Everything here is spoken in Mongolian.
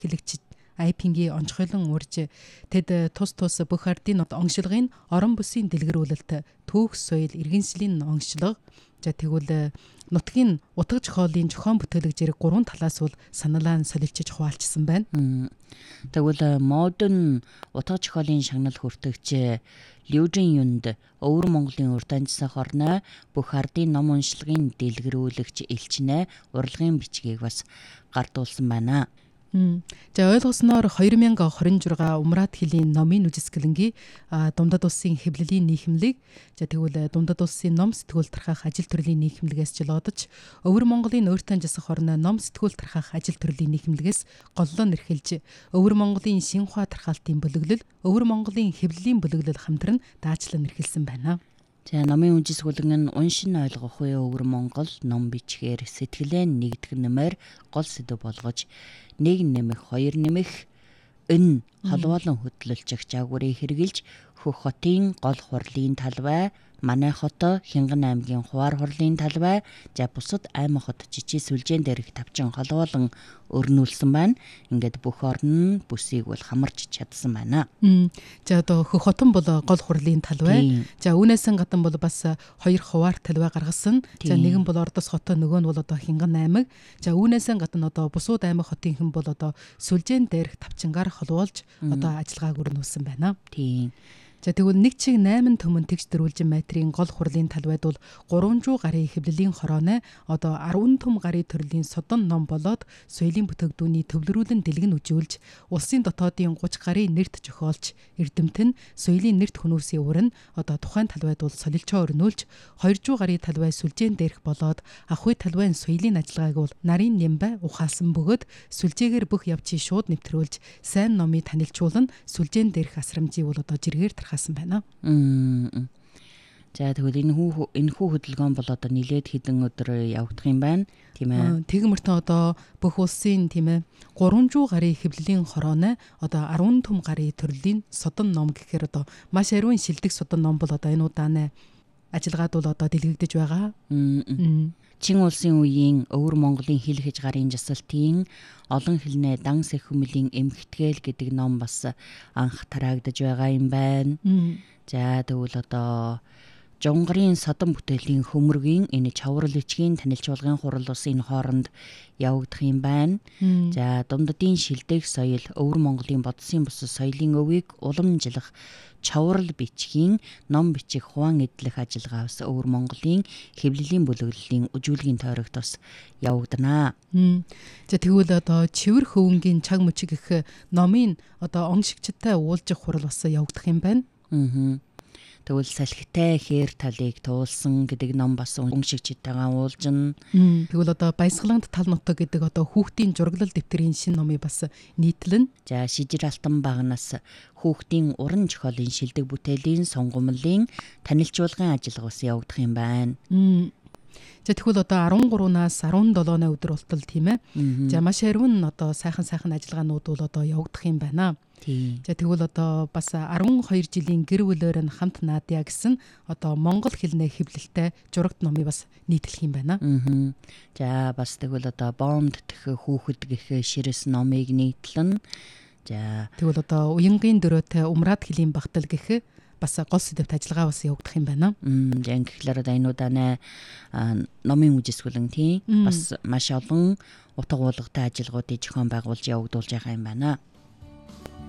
хэлэгч IP-ийн онцгойлон урьж тэд тус бүх ардын онцлогын орон бүсийн дэлгэрүүлэлт түүх соёл иргэншлийн онцлог тэгвэл нутгийн утга зохиолын зохион бүтээлэг зэрэг гурван талаас бол саналаа нь солилцож хуваалцсан байна. Тэгвэл модерн утга зохиолын шагнал хүртэгч Лүжин Юнд Өвөр Монголын урд амьсгах орноо бүх ардын ном уншлагын дэлгэрүүлэгч элчнээ урлагийн бичгийг бас гардуулсан байна. Ойлгосноор 2026 Умраад хэлний номын үжисгэлэнгийн Дундад улсын хэвлэлийн нийхэмлэг тэгвэл Дундад улсын ном сэтгүүл тархах ажил төрлийн нийхэмлэгээс жолоодож Өвөр Монголын өөртөө жасах орноо ном сэтгүүл тархах ажил төрлийн нийхэмлэгээс голлоо нэрхэлж Өвөр Монголын Шинхua тархаалтын бүлэглэл Өвөр Монголын хэвлэлийн бүлэглэл хамтран даачлан нэрхэлсэн байна. Номын үжисгүлэн нь уншин ойлгох үе Өвөр Монгол ном бичгээр сэтгэлээ нэгдэх нэмээр гол сэдв болгож 1 нэмэх 2 нэмэх энэ холбоолон хөтлөлж агуурыг хэрэгжилж Хөх хотын гол хурлын талбай, манай хот Хинган аймгийн Хуваар хурлын талбай, бусад аймаг хот жижиг сүлжээн дээрх тавчин холбоолон өрнүүлсэн байна. Ингээд бүх орн бүсийг бол хамарч чадсан байна. Одоо Хөх хотон бол гол хурлын талбай. Үүнээс гадна бол бас 2 Хуваар талбай гаргасан. Нэгэн бол Ордос хот, нөгөө нь бол одоо Хинган аймаг. Үүнээс гадна одоо бусууд аймаг хотын хэн бол одоо сүлжээн дээрх тавчингаар холбоолж одоо ажиллагааг өрнүүлсэн байна. Тэгвэл 1 чиг 8 төмөн тэгш дөрвөлжин метрийн гол хурлын талбайд бол 300 гаруй хэвлэлийн хорооны одоо 10 төм гаруй төрлийн содон ном болоод соёлын бүтээгдүүний төвлөрүүлэн дэлгэн үжүүлж улсын дотоодын 30 гаруй нэрт зохиолч эрдэмт нь соёлын нэрт хүмүүсийн уран одоо тухайн талбайд бол солилцоо өрнүүлж 200 гаруй талбай сүлжээн дээрх болоод ахуй талбайн соёлын ажиллагааг бол нарийн нэмбай ухаасан бөгөөд сүлжээгээр бүх явцыг шууд нэвтрүүлж сайн номыг танилцуулан сүлжээн дээрх асрамжийг бол одоо жиргээр хасан байна. Тэгвэл энэхүү хөдөлгөөн бол одоо нилээд хэдэн өдөр явагдах юм байна. Тийм ээ. Тэгмэртэн одоо бүх улсын 300 гаруй хэвлэлийн хорооны одоо 10 төм гаруй төрлийн содон ном гэхээр одоо маш ариун шилдэг содон ном бол одоо энэ удааны ажиллагаад бол одоо дэлгэгдэж байгаа. Чин улсын үеийн Өвөр Монголын хэл хэж гарын жасалтын олон хэлнээ дан сэхүмлийн эмхтгэл гэдэг ном бас анх тараагдж байгаа юм байна. Тэгвэл одоо Жонгарын содон бүтээлийн хөмрөгийн энэ чаврал бичгийн танилцуулгын хурал ус энэ хооронд явагдах юм байна. Дундадын шилдэг соёл Өвөр Монголын бодсон бус соёлын өвийг уламжлах чаврал бичгийн ном бичих хуваан эдлэх ажиллагаа бас Өвөр Монголын хэвлэлийн бүлэглэлийн үжүүлгийн тойрогт бас явагдана. Тэгвэл одоо чивэр хөвөнгийн чаг мөчиг гэх номын одоо оншигчтай уулзах хурал бас явагдах юм байна. Тэгвэл салхитай хээр талыг туулсан гэдэг ном бас уншигчтайгаа уулзна. Тэгвэл одоо Баясгалант тал нутаг гэдэг одоо хүүхдийн зураглал дэвтрийн шинэ номыг бас нийтлэн. Шижир алтан багнаас хүүхдийн уран зохиолын шилдэг бүтээлийн сонгомлын танилцуулгын ажиллагаа бас явагдах юм байна. Тэгвэл одоо 13-наас 17 өдөр болтол тийм ээ. Маш ариун одоо сайхан ажиллагаанууд бол одоо явагдах юм байна. Тэгвэл одоо бас 12 жилийн гэр бүлээр нь хамт наадъя гэсэн одоо монгол хэлний хэвлэлтэй зурагт номыг бас нийтлэх юм байна. Бас тэгвэл одоо Боомд дэх хүүхэд гэх ширэс номыг нийтлэн. Тэгвэл одоо уянгийн дөрөөтэй Умраад хэлийн багтал гэх бас гол сэдвт ажиллагаа бас явагдах юм байна. Тэгэхээр одоо энэ удааны номын үжисгүлэн бас маш олон утга уулгатай ажиллагуудыг зохион байгуулж явагдуулж байгаа юм байна.